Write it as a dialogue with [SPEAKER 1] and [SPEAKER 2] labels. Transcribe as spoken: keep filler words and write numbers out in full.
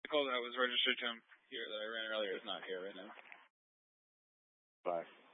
[SPEAKER 1] vehicle that was registered to him here that I ran earlier is not here right now.
[SPEAKER 2] Bye.